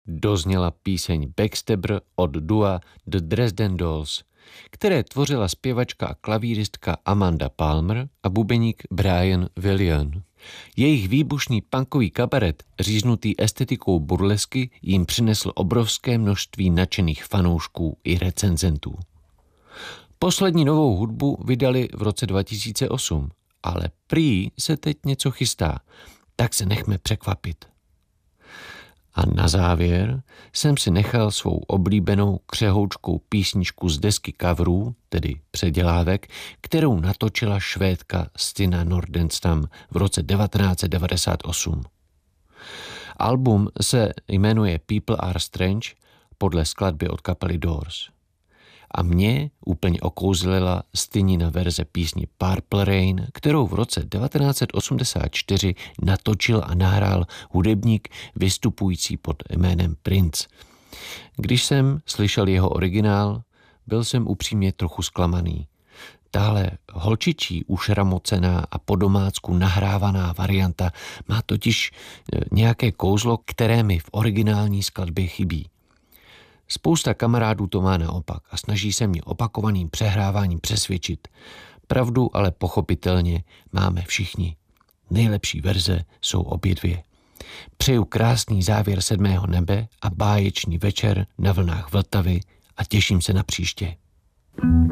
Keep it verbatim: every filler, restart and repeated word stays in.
dozněla píseň Backstabber od dua The Dresden Dolls, které tvořila zpěvačka a klavíristka Amanda Palmer a bubeník Brian William. Jejich výbušný punkový kabaret, říznutý estetikou burlesky, jim přinesl obrovské množství nadšených fanoušků i recenzentů. Poslední novou hudbu vydali v roce dva tisíce osm, ale prý se teď něco chystá, tak se nechme překvapit. A na závěr jsem si nechal svou oblíbenou křehoučkou písničku z desky coverů, tedy předělávek, kterou natočila Švédka Stina Nordenstam v roce devatenáct set devadesát osm. Album se jmenuje People Are Strange podle skladby od kapely Doors. A mě úplně okouzlila Stinina verze písni Purple Rain, kterou v roce devatenáct set osmdesát čtyři natočil a nahrál hudebník vystupující pod jménem Prince. Když jsem slyšel jeho originál, byl jsem upřímně trochu zklamaný. Tahle holčičí, ušramocená a po domácku nahrávaná varianta má totiž nějaké kouzlo, které mi v originální skladbě chybí. Spousta kamarádů to má naopak a snaží se mě opakovaným přehráváním přesvědčit. Pravdu ale pochopitelně máme všichni. Nejlepší verze jsou obě dvě. Přeju krásný závěr sedmého nebe a báječný večer na vlnách Vltavy a těším se na příště.